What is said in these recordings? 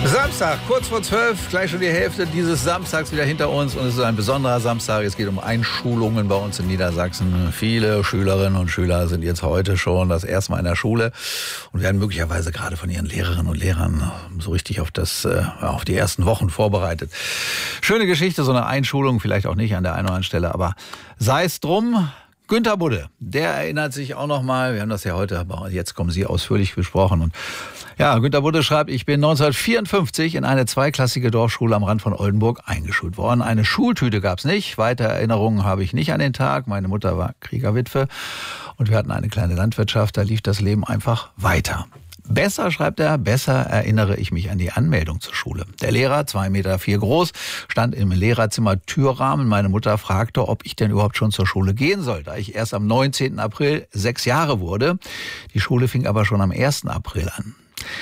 Samstag, kurz vor 12, gleich schon die Hälfte dieses Samstags wieder hinter uns. Und es ist ein besonderer Samstag. Es geht um Einschulungen bei uns in Niedersachsen. Viele Schülerinnen und Schüler sind jetzt heute schon das erste Mal in der Schule und werden möglicherweise gerade von ihren Lehrerinnen und Lehrern so richtig auf die ersten Wochen vorbereitet. Schöne Geschichte, so eine Einschulung, vielleicht auch nicht an der einen oder anderen Stelle, aber sei es drum. Günter Budde, der erinnert sich auch noch mal, wir haben das ja heute, aber jetzt kommen Sie ausführlich besprochen. Und ja, Günter Budde schreibt, ich bin 1954 in eine zweiklassige Dorfschule am Rand von Oldenburg eingeschult worden. Eine Schultüte gab's nicht, weitere Erinnerungen habe ich nicht an den Tag. Meine Mutter war Kriegerwitwe und wir hatten eine kleine Landwirtschaft, da lief das Leben einfach weiter. Besser, schreibt er, besser erinnere ich mich an die Anmeldung zur Schule. Der Lehrer, 2,4 Meter groß, stand im Lehrerzimmer Türrahmen. Meine Mutter fragte, ob ich denn überhaupt schon zur Schule gehen soll, da ich erst am 19. April 6 Jahre wurde. Die Schule fing aber schon am 1. April an.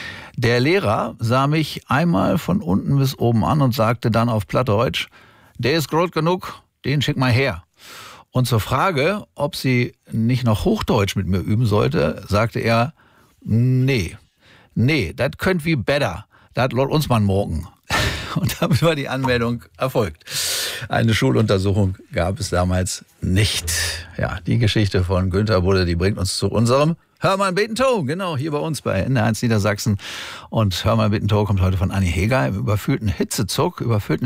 Der Lehrer sah mich einmal von unten bis oben an und sagte dann auf Plattdeutsch, der ist groß genug, den schick mal her. Und zur Frage, ob sie nicht noch Hochdeutsch mit mir üben sollte, sagte er, Nee, das könnt wie better. Das lot uns mal morgen. Und damit war die Anmeldung erfolgt. Eine Schuluntersuchung gab es damals nicht. Ja, die Geschichte von Günter Budde, die bringt uns zu unserem Hörmann Betentow. Genau, hier bei uns bei NDR1 Niedersachsen. Und Hörmann Betentow kommt heute von Anni Heger im überfüllten Hitzezug.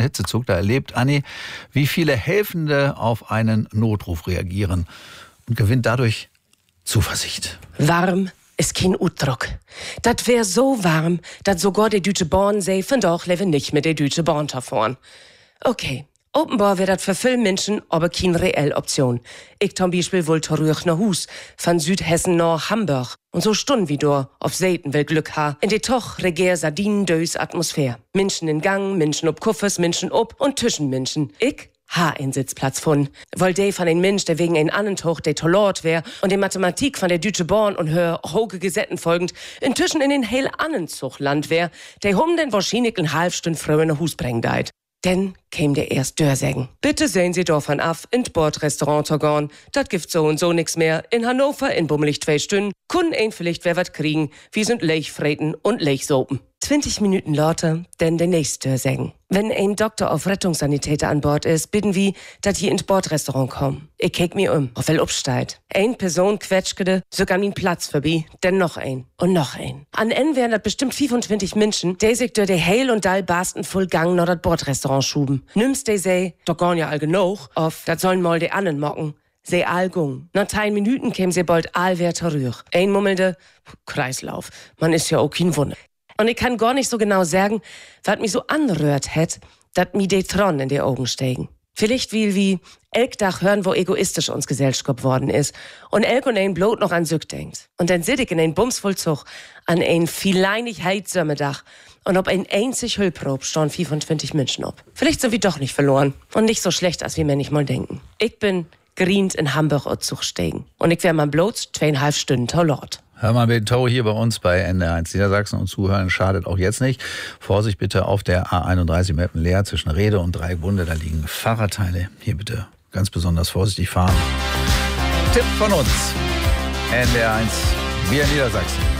Da erlebt Anni, wie viele Helfende auf einen Notruf reagieren und gewinnt dadurch Zuversicht. Warm ist kein Utdruck. Dat wär so warm, dat sogar die Deutsche Bahn sei, von doch lebe nicht mit der Deutsche Bahn fahren. Okay, offenbar wär dat für viele Menschen aber keine reelle Option. Ich zum Beispiel wohl zurück nach Hus, von Südhessen nach Hamburg. Und so Stunden wie du auf Seiten will Glück ha. In de toch regier Sardinen-dös Atmosphäre. Menschen in Gang, Menschen ob Kuffers, Menschen ob und zwischen Menschen. Ich einen Sitzplatz von. Weil der von den Mensch, der wegen ein Annentuch der Tollort wär und die Mathematik von der Deutsche Bahn und hör hoge Gesetten folgend inzwischen in den heil Annenzuchland wär, der den wahrscheinlich eine halbe Stunde früher in Hus bringen deit. Denn käm der erst Dörsägen. Bitte sehen Sie davon af, in Bordrestaurant zu gehen. Dat gibt so und so nix mehr. In Hannover, in bummelig 2 Stunden, kun ein vielleicht wer wat kriegen. Wir sind Lechfreten und Lechsopen. 20 Minuten lauter, denn der nächste Dörsägen. Wenn ein Doktor auf Rettungssanitäter an Bord ist, bitten wir, dass hier ins Bordrestaurant kommen. Ich kick mir auf wel upsteigt. Ein Person quetschkede, sogar min Platz vorbei, denn noch ein und noch ein. An N wären das bestimmt 25 Menschen, die sich durch die heil und dall barsten voll Gang noch das Bordrestaurant schuben. Nimmst die sei, doch gar ja all genug, auf, dat sollen mal die annen mocken. Se allgung. Nach 10 Minuten käm se bald allwer zurück. Ein mummelnde Kreislauf. Man ist ja auch kein Wunder. Und ich kann gar nicht so genau sagen, was mich so anrührt hätt, dat mi de Tron in die Augen steigen. Vielleicht wie elk Dach hören, wo egoistisch uns Gesellschaft geworden ist. Und elk und ein Blut noch an Sück denkt. Und dann sit ich in ein Bumsvollzug an ein vieleinig Heizsömmedach. Und ob ein einzig Hüllprob stehen 25 Menschen ob. Vielleicht sind wir doch nicht verloren. Und nicht so schlecht, als wir manchmal denken. Ich bin grient in Hamburg und Zug steigen. Und ich wär mal bloß 2,5 Stunden Tollort. Hörmann Betentow hier bei uns bei NDR1 Niedersachsen und Zuhören schadet auch jetzt nicht. Vorsicht bitte auf der A31 Meppen-Leer zwischen Rede und Dreieckbunde, da liegen Fahrradteile. Hier bitte ganz besonders vorsichtig fahren. Tipp von uns. NDR1, wir Niedersachsen.